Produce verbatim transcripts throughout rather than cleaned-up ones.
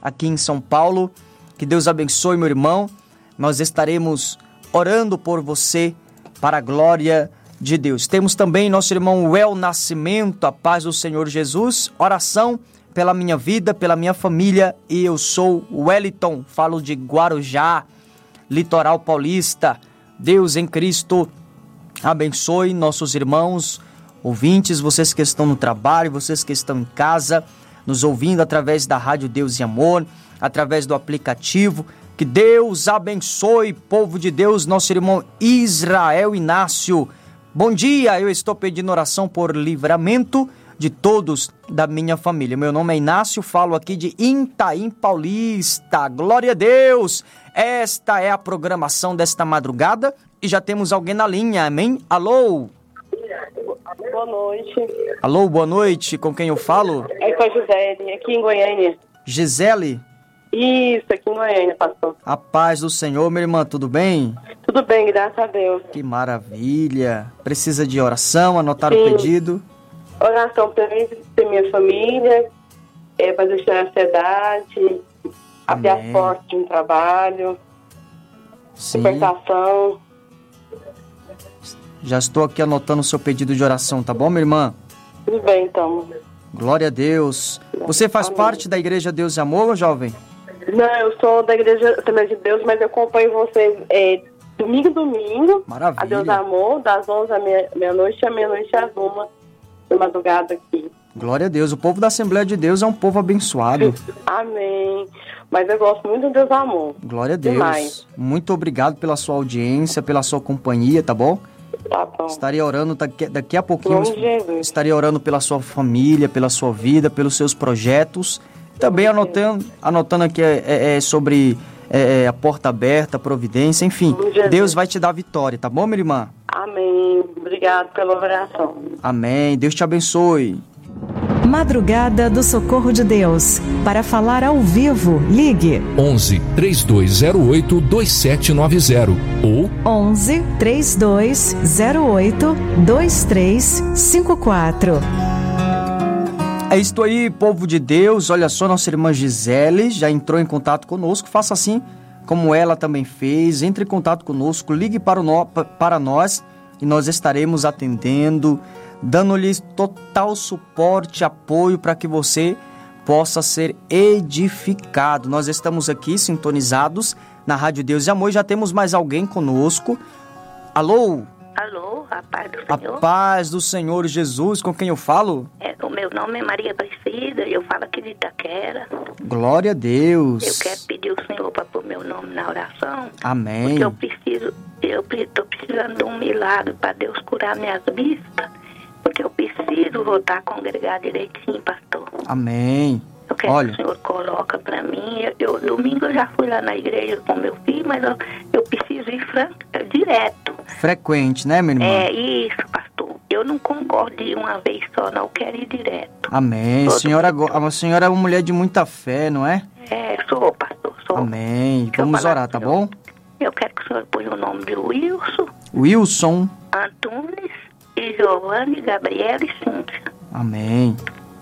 aqui em São Paulo. Que Deus abençoe, meu irmão. Nós estaremos orando por você para a glória de Deus. Temos também nosso irmão Well Nascimento, a paz do Senhor Jesus. Oração pela minha vida, pela minha família. E eu sou Wellington, falo de Guarujá, litoral paulista. Deus em Cristo abençoe nossos irmãos, ouvintes, vocês que estão no trabalho, vocês que estão em casa, nos ouvindo através da Rádio Deus e Amor, através do aplicativo. Que Deus abençoe, povo de Deus, nosso irmão Israel Inácio. Bom dia, eu estou pedindo oração por livramento de todos da minha família. Meu nome é Inácio, falo aqui de Itaim Paulista. Glória a Deus! Esta é a programação desta madrugada e já temos alguém na linha, amém? Alô? Boa noite. Alô, boa noite, com quem eu falo? É com a Gisele, aqui em Goiânia. Gisele? Isso, aqui em Goiânia, pastor. A paz do Senhor, minha irmã, tudo bem? Tudo bem, graças a Deus. Que maravilha. Precisa de oração, anotar Sim. o pedido? Oração para mim, para minha família, é, para deixar a ansiedade, abrir as portas de um trabalho, Sim. libertação. Já estou aqui anotando o seu pedido de oração, tá bom, minha irmã? Tudo bem, então. Glória a Deus. Você faz Amém. parte da Igreja Deus e Amor, jovem? Não, eu sou da Igreja Assembleia de Deus, mas eu acompanho vocês é, domingo, domingo. Maravilha. A Deus Amor, das onze à meia-noite e à meia-noite às uma da madrugada aqui. Glória a Deus. O povo da Assembleia de Deus é um povo abençoado. Amém. Mas eu gosto muito do Deus Amor. Glória a Deus. Demais. Muito obrigado pela sua audiência, pela sua companhia, tá bom? Tá bom. Estarei orando daqui, daqui a pouquinho. Jesus. Estarei orando pela sua família, pela sua vida, pelos seus projetos. Também anotando, anotando aqui é, é, é sobre é, a porta aberta, a providência, enfim. Deus vai te dar vitória, tá bom, minha irmã? Amém. Obrigado pela oração. Amém. Deus te abençoe. Madrugada do Socorro de Deus. Para falar ao vivo, ligue onze, três dois zero oito, dois sete nove zero ou onze, três dois zero oito, dois três cinco quatro. É isso aí, povo de Deus. Olha só, nossa irmã Gisele já entrou em contato conosco. Faça assim como ela também fez. Entre em contato conosco, ligue para, o no, para nós e nós estaremos atendendo, dando-lhes total suporte, apoio para que você possa ser edificado. Nós estamos aqui sintonizados na Rádio Deus e Amor. Já temos mais alguém conosco. Alô? Alô, a paz do A Senhor. paz do Senhor Jesus, com quem eu falo? É, o meu nome é Maria Aparecida, eu falo aqui de Itaquera. Glória a Deus. Eu quero pedir ao Senhor para pôr meu nome na oração. Amém. Porque eu preciso, eu estou precisando de um milagre para Deus curar minhas vistas. Porque eu preciso voltar a congregar direitinho, pastor. Amém. Eu quero Olha, que o Senhor coloca para mim. Eu, eu, domingo eu já fui lá na igreja com meu filho, mas eu, eu preciso ir fran- direto. frequente, né, minha irmã? É isso, pastor. Eu não concordo de uma vez só, não. Eu quero ir direto. Amém. A senhora, a senhora é uma mulher de muita fé, não é? É, sou, pastor, sou. Amém. Deixa eu Vamos falar orar, com tá o senhor. bom? Eu quero que o senhor ponha o nome de Wilson, Wilson. Antunes e Giovanni, Gabriela e Cíntia. Amém.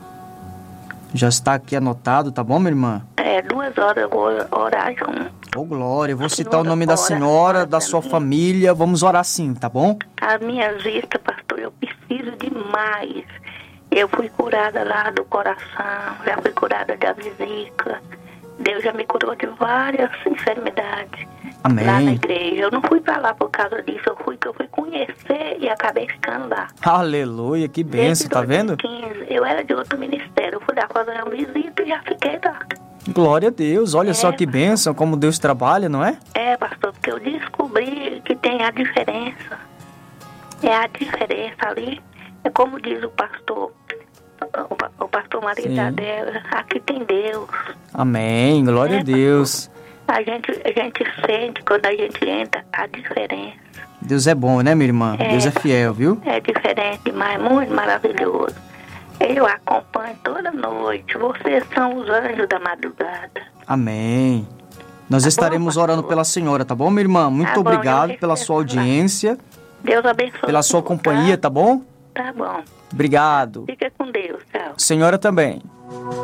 Já está aqui anotado, tá bom, minha irmã? É, duas horas eu vou orar junto. Ô, Glória, eu vou A citar o senhora nome da ora, senhora, ora da pra sua mim. família. Vamos orar sim, tá bom? As minhas vistas, pastor, eu preciso demais. Eu fui curada lá do coração, já fui curada da vesícula. Deus já me curou de várias enfermidades. Amém. Lá na igreja. Eu não fui pra lá por causa disso, eu fui que eu fui conhecer e acabei ficando lá. Aleluia, que bênção, tá vendo? Desde dois mil e quinze, eu era de outro ministério, eu fui lá fazer uma visita e já fiquei lá. Glória a Deus, olha É. só que bênção, como Deus trabalha, não é? É, pastor, porque eu descobri que tem a diferença. É a diferença ali. É como diz o pastor, o, pa- o pastor Maria Sim. Isabel, aqui tem Deus. Amém, glória É, a Deus. A gente, a gente sente quando a gente entra a diferença. Deus é bom, né, minha irmã? É. Deus é fiel, viu? É diferente, mas muito maravilhoso. Eu acompanho toda noite. Vocês são os anjos da madrugada. Amém. Nós Tá bom, estaremos pastor? orando pela senhora, tá bom, minha irmã? Muito Tá bom, obrigado eu pela recebo sua lá. audiência, Deus abençoe. pela sua tá? companhia, tá bom? Tá bom. Obrigado. Fica com Deus, tchau. Senhora também.